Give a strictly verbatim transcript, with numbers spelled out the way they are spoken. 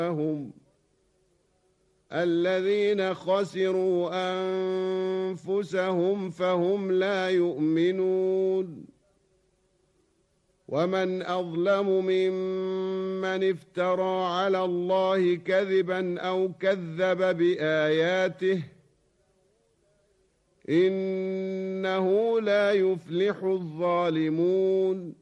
هم الذين خسروا أنفسهم فهم لا يؤمنون. ومن أظلم ممن افترى على الله كذبا أو كذب بآياته إنه لا يفلح الظالمون.